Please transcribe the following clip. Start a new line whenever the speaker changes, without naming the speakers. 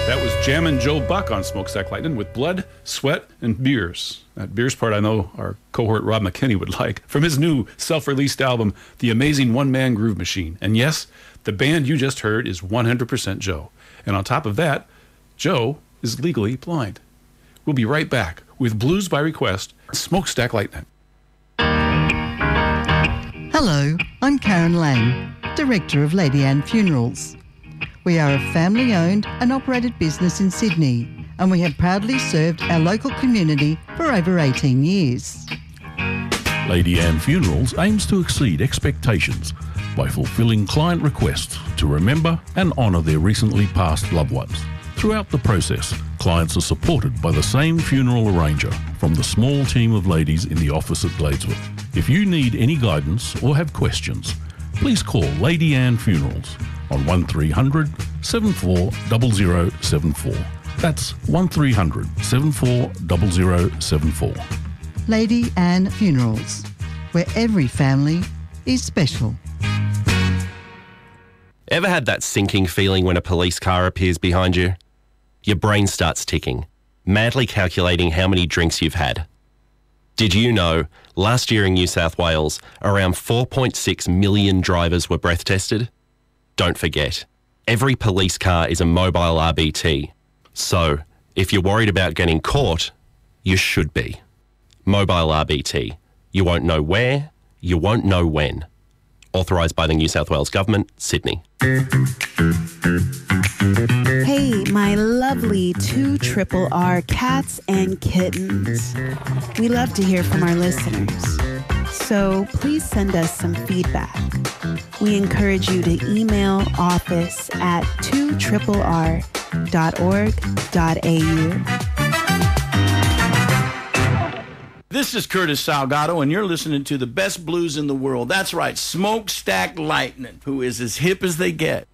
That was Jammin' Joe Buck on Smokestack Lightning with Blood, Sweat, and Beers. That Beers part I know our cohort Rob McKinney would like. From his new self-released album, The Amazing One-Man Groove Machine. And yes, the band you just heard is 100% Joe. And on top of that, Joe is legally blind. We'll be right back with Blues by Request, Smokestack Lightning.
Hello, I'm Karen Lang, Director of Lady Anne Funerals. We are a family-owned and operated business in Sydney, and we have proudly served our local community for over 18 years.
Lady Anne Funerals aims to exceed expectations by fulfilling client requests to remember and honour their recently passed loved ones. Throughout the process, clients are supported by the same funeral arranger from the small team of ladies in the office at Gladesville. If you need any guidance or have questions, please call Lady Anne Funerals on 1300 740074. That's 1300 740074.
Lady Anne Funerals, where every family is special.
Ever had that sinking feeling when a police car appears behind you? Your brain starts ticking, madly calculating how many drinks you've had. Did you know, last year in New South Wales, around 4.6 million drivers were breath tested? Don't forget, every police car is a mobile RBT. So, if you're worried about getting caught, you should be. Mobile RBT. You won't know where, you won't know when. Authorised by the New South Wales Government, Sydney.
Hey, my lovely 2RRR cats and kittens. We love to hear from our listeners. So please send us some feedback. We encourage you to email office@2RRR.org.au.
This is Curtis Salgado, and you're listening to the best blues in the world. That's right, Smokestack Lightning, who is as hip as they get.